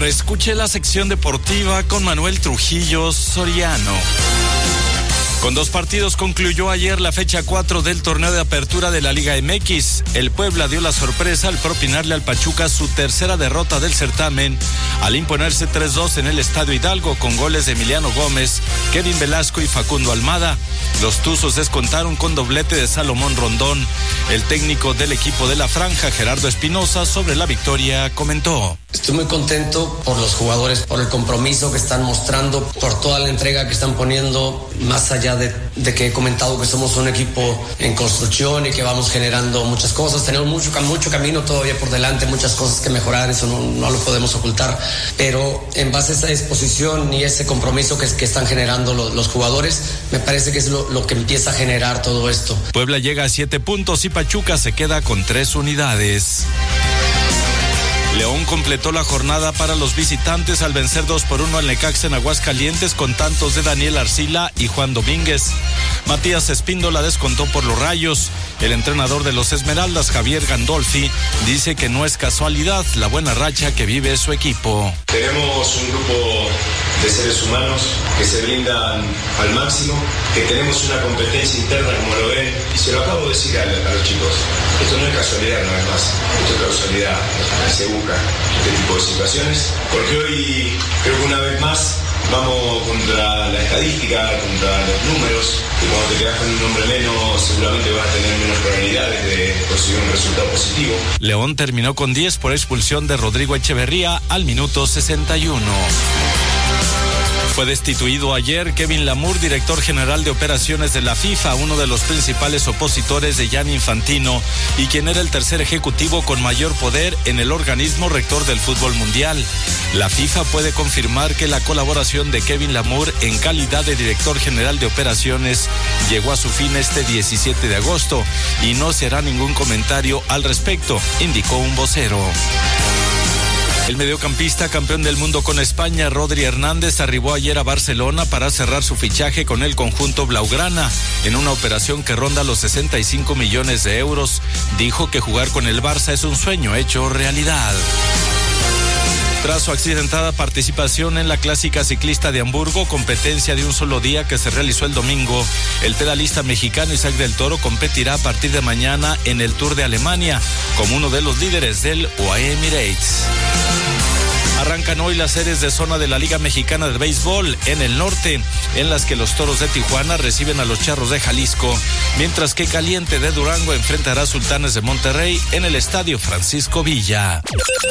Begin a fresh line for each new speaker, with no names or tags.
Ahora escuche la sección deportiva con Manuel Trujillo Soriano. Con 2 partidos concluyó ayer la fecha 4 del torneo de apertura de la Liga MX. El Puebla dio la sorpresa al propinarle al Pachuca su tercera derrota del certamen, al imponerse 3-2 en el Estadio Hidalgo con goles de Emiliano Gómez, Kevin Velasco y Facundo Almada. Los Tuzos descontaron con doblete de Salomón Rondón. El técnico del equipo de la Franja, Gerardo Espinosa, sobre la victoria comentó:
Estoy muy contento por los jugadores, por el compromiso que están mostrando, por toda la entrega que están poniendo, más allá de que he comentado que somos un equipo en construcción y que vamos generando muchas cosas. Tenemos mucho camino todavía por delante, muchas cosas que mejorar, eso no lo podemos ocultar, pero en base a esa disposición y ese compromiso que están generando los jugadores, me parece que es lo que empieza a generar todo esto.
Puebla llega a 7 puntos y Pachuca se queda con 3 unidades. León completó la jornada para los visitantes al vencer 2-1 al Necaxa en Aguascalientes con tantos de Daniel Arcila y Juan Domínguez. Matías Espíndola descontó por los Rayos. El entrenador de los Esmeraldas, Javier Gandolfi, dice que no es casualidad la buena racha que vive su equipo.
Tenemos un grupo de seres humanos que se brindan al máximo, que tenemos una competencia interna como lo ven, y se lo acabo de decir a los chicos. Esto no es casualidad, no es más. Esto es causalidad. Se busca este tipo de situaciones, porque hoy creo que una vez más vamos contra la estadística, contra los números, y cuando te quedas con un hombre menos seguramente vas a tener menos probabilidades de conseguir un resultado positivo.
León terminó con 10 por expulsión de Rodrigo Echeverría al minuto 61. Fue destituido ayer Kevin Lamour, director general de operaciones de la FIFA, uno de los principales opositores de Gianni Infantino y quien era el tercer ejecutivo con mayor poder en el organismo rector del fútbol mundial. La FIFA puede confirmar que la colaboración de Kevin Lamour en calidad de director general de operaciones llegó a su fin este 17 de agosto y no se hará ningún comentario al respecto, indicó un vocero. El mediocampista campeón del mundo con España, Rodri Hernández, arribó ayer a Barcelona para cerrar su fichaje con el conjunto blaugrana en una operación que ronda los 65 millones de euros. Dijo que jugar con el Barça es un sueño hecho realidad. Tras su accidentada participación en la clásica ciclista de Hamburgo, competencia de un solo día que se realizó el domingo, el pedalista mexicano Isaac del Toro competirá a partir de mañana en el Tour de Alemania como uno de los líderes del UAE Emirates. Arrancan hoy las series de zona de la Liga Mexicana de Béisbol en el norte, en las que los Toros de Tijuana reciben a los Charros de Jalisco, mientras que Caliente de Durango enfrentará a Sultanes de Monterrey en el Estadio Francisco Villa.